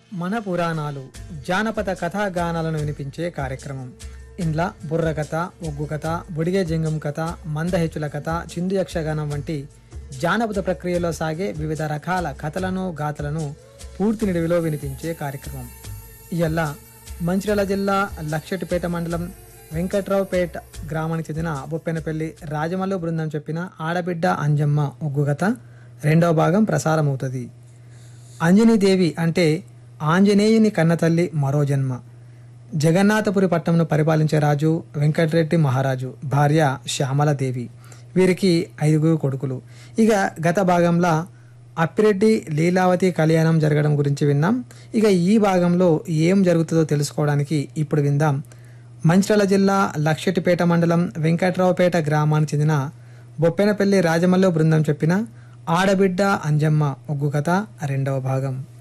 మన పురాణాలు జానపద కథాగానాలను వినిపించే కార్యక్రమం. ఇండ్ల బుర్ర కథ, ఒగ్గు కథ, బుడిగే జంగం కథ, మందహెచ్చుల కథ, చిందు యక్షగానం వంటి జానపద ప్రక్రియలో సాగే వివిధ రకాల కథలను గాథలను పూర్తి నిడివిలో వినిపించే కార్యక్రమం. ఇయల్ల మంచిర్యాల జిల్లా లక్షటిపేట మండలం వెంకట్రావుపేట గ్రామానికి చెందిన బొప్పెనపల్లి రాజమల్లు బృందం చెప్పిన ఆడబిడ్డ అంజమ్మ ఒగ్గు కథ 2వ భాగం ప్రసారమవుతుంది. అంజనీదేవి అంటే ఆంజనేయుని కన్నతల్లి మరో జన్మ. జగన్నాథపురి పట్టణంను పరిపాలించే రాజు వెంకటరెడ్డి మహారాజు భార్య శ్యామలదేవి. వీరికి 5 కొడుకులు. ఇక గత భాగంలో అప్పిరెడ్డి లీలావతి కళ్యాణం జరగడం గురించి విన్నాం. ఇక ఈ భాగంలో ఏం జరుగుతుందో తెలుసుకోవడానికి ఇప్పుడు విందాం. మంచిర్యాల జిల్లా లక్షటిపేట మండలం వెంకట్రావుపేట గ్రామానికి చెందిన బొప్పెనపల్లి రాజమల్లు బృందం చెప్పిన ఆడబిడ్డ అంజమ్మ ఒగ్గు కథ 2వ భాగం.